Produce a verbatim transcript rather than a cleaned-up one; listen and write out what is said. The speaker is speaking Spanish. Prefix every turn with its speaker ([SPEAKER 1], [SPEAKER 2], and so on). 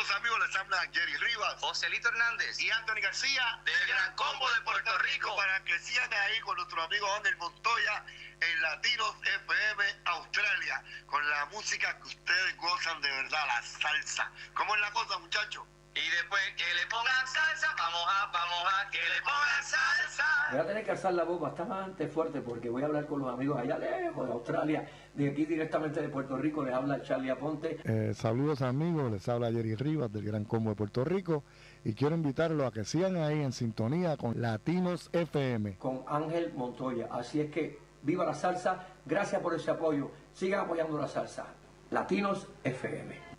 [SPEAKER 1] Saludos amigos, les habla Jerry Rivas,
[SPEAKER 2] Joselito Hernández
[SPEAKER 1] y Anthony García
[SPEAKER 2] del Gran Combo de Puerto Rico,
[SPEAKER 1] para que sigan ahí con nuestro amigo Ángel Montoya en Latinos F M Australia, con la música que ustedes gozan de verdad, la salsa. ¿Cómo es la cosa, muchachos?
[SPEAKER 2] Y después que le pongan salsa, vamos a, vamos a que le pongan salsa.
[SPEAKER 3] Voy a tener que alzar la voz bastante fuerte porque voy a hablar con los amigos allá lejos de Australia. De aquí directamente de Puerto Rico les habla Charlie Aponte.
[SPEAKER 4] Eh, saludos amigos, les habla Jerry Rivas del Gran Combo de Puerto Rico y quiero invitarlos a que sigan ahí en sintonía con Latinos F M.
[SPEAKER 3] Con Ángel Montoya. Así es que viva la salsa, gracias por ese apoyo. Sigan apoyando la salsa. Latinos F M.